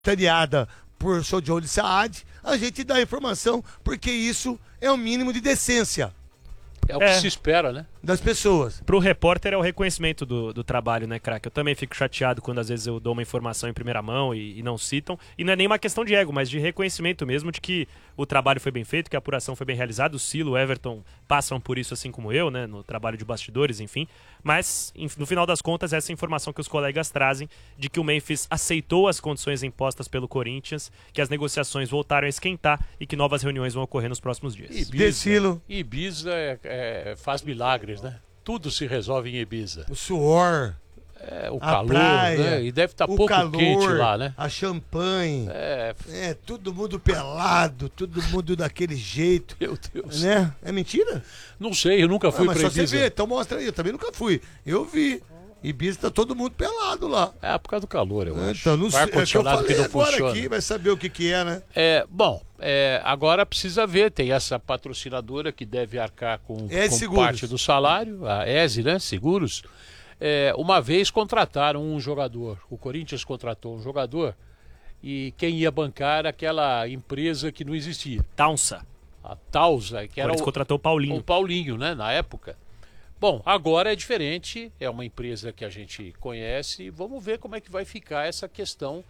secretariada por Sr. Johnny Saad, a gente dá a informação, porque isso é o mínimo de decência. É o que se espera, né? Das pessoas. Pro repórter é o reconhecimento do trabalho, né, craque? Eu também fico chateado quando às vezes eu dou uma informação em primeira mão e não citam. E não é nem uma questão de ego, mas de reconhecimento mesmo de que o trabalho foi bem feito, que a apuração foi bem realizada. O Silo, o Everton passam por isso assim como eu, né? No trabalho de bastidores, enfim. Mas, no final das contas, essa informação que os colegas trazem de que o Memphis aceitou as condições impostas pelo Corinthians, que as negociações voltaram a esquentar e que novas reuniões vão ocorrer nos próximos dias. Ibiza faz milagres, né? Tudo se resolve em Ibiza. O suor, o a calor, praia, né? E deve estar pouco calor, quente lá, né? a champanhe, todo mundo pelado, todo mundo daquele jeito. Meu Deus. Né? É mentira? Não sei, eu nunca fui pra Ibiza. Ibiza. Você vê, então mostra aí, eu também nunca fui. Eu vi. Ibiza tá todo mundo pelado lá. É por causa do calor, eu acho. Então, não sei, ar-condicionado que eu falei que não agora funciona. aqui, vai saber o que é, né? Agora precisa ver, tem essa patrocinadora que deve arcar com parte do salário, a ESE, né? Seguros. Uma vez contrataram um jogador, o Corinthians contratou um jogador e quem ia bancar era aquela empresa que não existia. Taunsa. A Tausa, que era contratou o Paulinho. O Paulinho, né? Na época. Bom, agora é diferente, é uma empresa que a gente conhece, vamos ver como é que vai ficar essa questão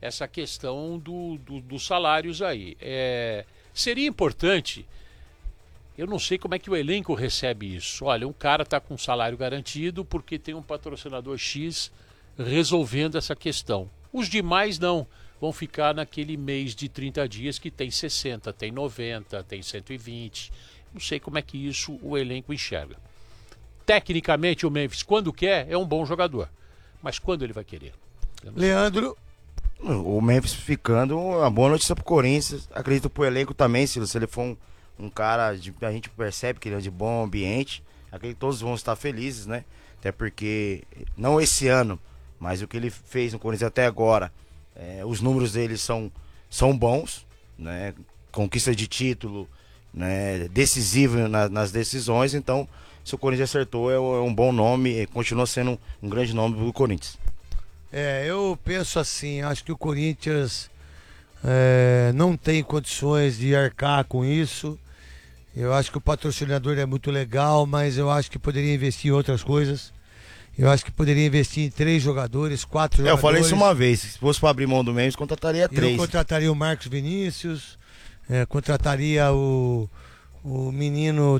dos salários aí. Seria importante, eu não sei como é que o elenco recebe isso. Olha, um cara está com salário garantido porque tem um patrocinador X resolvendo essa questão. Os demais não, vão ficar naquele mês de 30 dias que tem 60, tem 90, tem 120. Não sei como é que isso o elenco enxerga. Tecnicamente, o Memphis, quando quer, é um bom jogador. Mas quando ele vai querer? Leandro. O Memphis ficando, uma boa notícia pro Corinthians. Acredito pro elenco também, se ele for um cara, a gente percebe que ele é de bom ambiente. Acredito que todos vão estar felizes, né? Até porque, não esse ano, mas o que ele fez no Corinthians até agora, os números dele são bons, né? Conquista de título, né? Decisivo nas decisões, então... Se o Corinthians acertou, é um bom nome, continua sendo um grande nome do Corinthians. Eu penso assim, acho que o Corinthians não tem condições de arcar com isso. Eu acho que o patrocinador é muito legal, mas eu acho que poderia investir em outras coisas. Eu acho que poderia investir em 3 jogadores, 4 jogadores. Eu falei isso uma vez, se fosse para abrir mão do Memphis, contrataria 3. Eu contrataria o Marcos Vinícius, contrataria o menino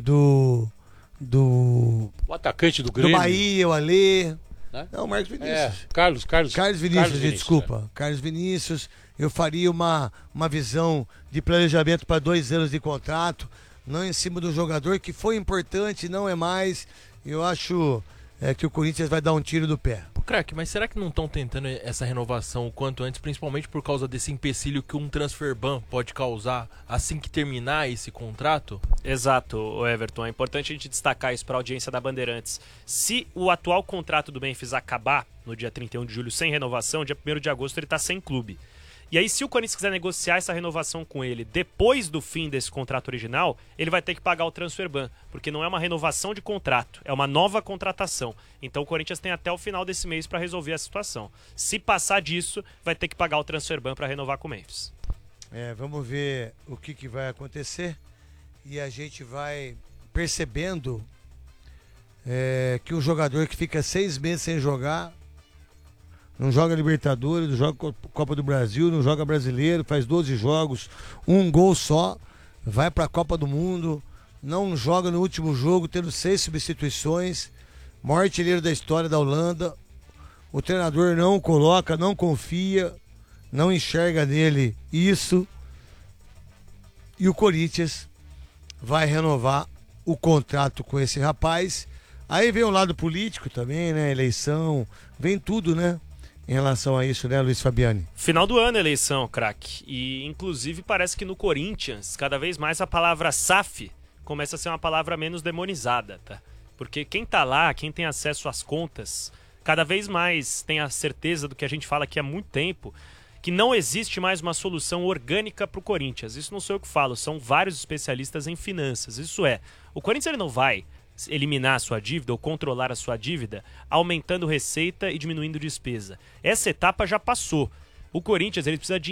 o atacante do Grêmio. Do Bahia, o Alê. Né? Não, o Marcos Vinícius. Carlos Vinícius, desculpa. Carlos Vinícius. Eu faria uma visão de planejamento para 2 anos de contrato, não em cima do jogador, que foi importante, não é mais. Eu acho que o Corinthians vai dar um tiro do pé. Craque, mas será que não estão tentando essa renovação o quanto antes, principalmente por causa desse empecilho que um transfer ban pode causar assim que terminar esse contrato? Exato, Everton. É importante a gente destacar isso para a audiência da Bandeirantes. Se o atual contrato do Memphis acabar no dia 31 de julho sem renovação, dia 1º de agosto ele está sem clube. E aí, se o Corinthians quiser negociar essa renovação com ele depois do fim desse contrato original, ele vai ter que pagar o transfer ban, porque não é uma renovação de contrato, é uma nova contratação. Então o Corinthians tem até o final desse mês para resolver a situação. Se passar disso, vai ter que pagar o transfer ban para renovar com o Memphis. Vamos ver o que vai acontecer e a gente vai percebendo que o jogador que fica 6 meses sem jogar, não joga Libertadores, não joga Copa do Brasil, não joga Brasileiro, faz 12 jogos, 1 gol só, vai para a Copa do Mundo, não joga no último jogo, tendo 6 substituições, maior artilheiro da história da Holanda. O treinador não coloca, não confia, não enxerga nele isso. E o Corinthians vai renovar o contrato com esse rapaz. Aí vem o lado político também, né? Eleição, vem tudo, né? Em relação a isso, né, Luiz Fabiani? Final do ano a eleição, craque. E, inclusive, parece que no Corinthians, cada vez mais a palavra SAF começa a ser uma palavra menos demonizada, tá? Porque quem tá lá, quem tem acesso às contas, cada vez mais tem a certeza do que a gente fala aqui há muito tempo, que não existe mais uma solução orgânica pro Corinthians. Isso não sou eu que falo, são vários especialistas em finanças. Isso é, o Corinthians ele não vai eliminar a sua dívida ou controlar a sua dívida aumentando receita e diminuindo despesa. Essa etapa já passou. O Corinthians ele precisa de